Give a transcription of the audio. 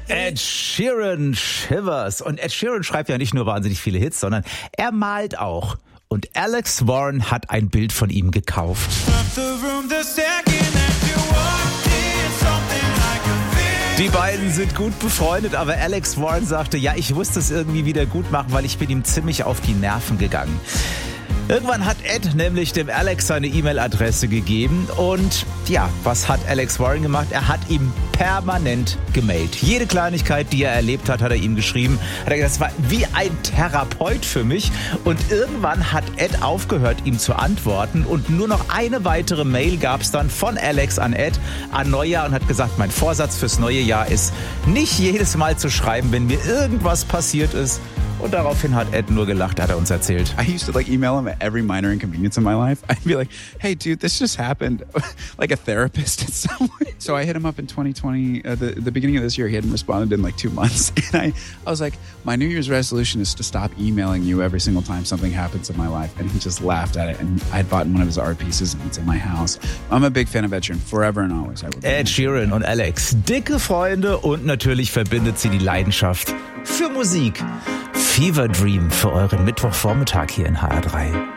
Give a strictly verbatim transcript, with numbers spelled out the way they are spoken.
Ed Sheeran, Shivers. Und Ed Sheeran schreibt ja nicht nur wahnsinnig viele Hits, sondern er malt auch. Und Alex Warren hat ein Bild von ihm gekauft. Die beiden sind gut befreundet, aber Alex Warren sagte, ja, ich musste es irgendwie wieder gut machen, weil ich bin ihm ziemlich auf die Nerven gegangen. Irgendwann hat Ed nämlich dem Alex seine E-Mail-Adresse gegeben und ja, was hat Alex Warren gemacht? Er hat ihm permanent gemailt. Jede Kleinigkeit, die er erlebt hat, hat er ihm geschrieben. Hat er gesagt, das war wie ein Therapeut für mich und irgendwann hat Ed aufgehört, ihm zu antworten und nur noch eine weitere Mail gab es dann von Alex an Ed an Neujahr und hat gesagt, mein Vorsatz fürs neue Jahr ist, nicht jedes Mal zu schreiben, wenn mir irgendwas passiert ist. Und daraufhin hat Ed nur gelacht, hat er uns erzählt. I used to like email him at every minor inconvenience in my life. I'd be like, hey dude, this just happened. Like a therapist in some way. So I hit him up in twenty twenty, uh, the, the beginning of this year. He hadn't responded in like two months. And I, I was like, my New Year's resolution is to stop emailing you every single time something happens in my life. And he just laughed at it. And I had bought one of his art pieces and it's in my house. I'm a big fan of Ed Sheeran, forever and always. I will Ed Sheeran und Alex, dicke Freunde und natürlich verbindet sie die Leidenschaft für Musik. Fever Dream für euren Mittwochvormittag hier in H R drei.